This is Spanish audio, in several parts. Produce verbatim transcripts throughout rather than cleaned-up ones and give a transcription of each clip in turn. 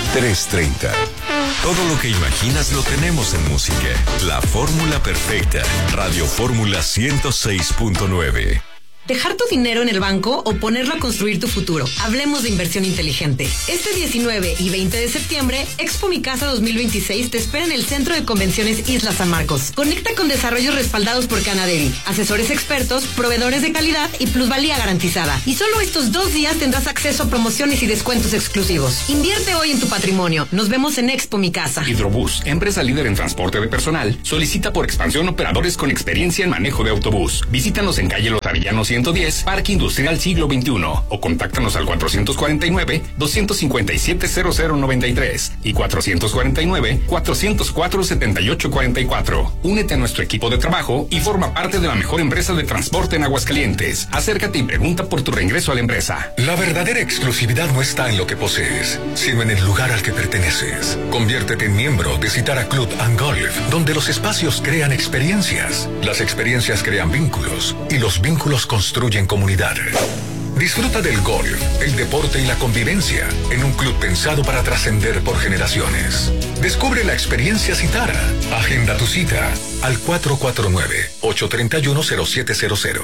trescientos treinta. Todo lo que imaginas lo tenemos en música. La fórmula perfecta. Radio Fórmula ciento seis punto nueve. ¿Dejar tu dinero en el banco o ponerlo a construir tu futuro? Hablemos de inversión inteligente. Este diecinueve y veinte de septiembre, Expo Mi Casa dos mil veintiséis te espera en el Centro de Convenciones Isla San Marcos. Conecta con desarrollos respaldados por Canaderi, asesores expertos, proveedores de calidad y plusvalía garantizada. Y solo estos dos días tendrás acceso a promociones y descuentos exclusivos. Invierte hoy en tu patrimonio. Nos vemos en Expo Mi Casa. Hidrobús, empresa líder en transporte de personal, solicita por expansión operadores con experiencia en manejo de autobús. Visítanos en calle Los Arellanos ciento diez, Parque Industrial Siglo veintiuno, o contáctanos al cuatrocientos cuarenta y nueve, doscientos cincuenta y siete, cero cero noventa y tres y cuatrocientos cuarenta y nueve, cuatrocientos cuatro, setenta y ocho cuarenta y cuatro. Únete a nuestro equipo de trabajo y forma parte de la mejor empresa de transporte en Aguascalientes. Acércate y pregunta por tu reingreso a la empresa. La verdadera exclusividad no está en lo que posees, sino en el lugar al que perteneces. Conviértete en miembro de Citara Club and Golf, donde los espacios crean experiencias, las experiencias crean vínculos y los vínculos construyen comunidad. Disfruta del golf, el deporte y la convivencia en un club pensado para trascender por generaciones. Descubre la experiencia Citara. Agenda tu cita al cuatro cuatro nueve, ocho tres uno, cero siete cero cero.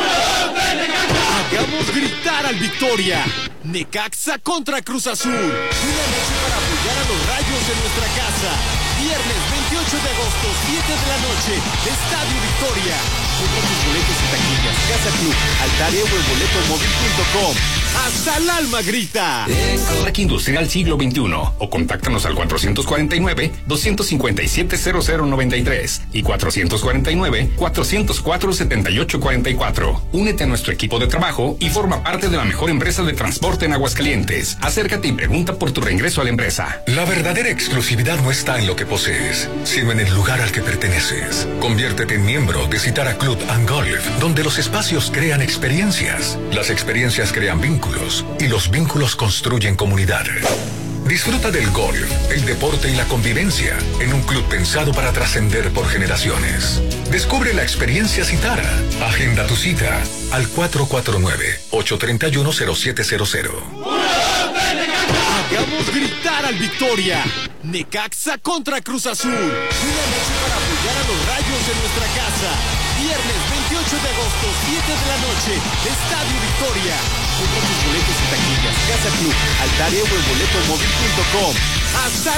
Hagamos gritar al Victoria. Necaxa contra Cruz Azul. Una noche para apoyar a los Rayos en nuestra casa. Viernes veintiocho de agosto, siete de la noche, Estadio Victoria. Compra tus boletos y taquillas, Casa Club, Altaria o en boleto móvil punto com. ¡Hasta el alma grita! Parque Industrial Siglo veintiuno, o contáctanos al cuatrocientos cuarenta y nueve, doscientos cincuenta y siete, cero cero noventa y tres y cuatrocientos cuarenta y nueve, cuatrocientos cuatro, setenta y ocho cuarenta y cuatro. Únete a nuestro equipo de trabajo y forma parte de la mejor empresa de transporte en Aguascalientes. Acércate y pregunta por tu reingreso a la empresa. La verdadera exclusividad no está en lo que posees, sino en el lugar al que perteneces. Conviértete en miembro de Citara Club and Golf, donde los espacios crean experiencias, las experiencias crean vínculos y los vínculos construyen comunidad. Disfruta del golf, el deporte y la convivencia en un club pensado para trascender por generaciones. Descubre la experiencia Citara. Agenda tu cita al cuatro cuatro nueve, ocho tres uno, cero siete cero cero. Hagamos gritar al Victoria. Necaxa contra Cruz Azul. Una noche para apoyar a los Rayos en nuestra casa. Viernes veintiocho de agosto, siete de la noche, Estadio Victoria. Compra tus boletos y taquillas, Casa Club, Altaria o en boleto móvil punto com. ¡Hasta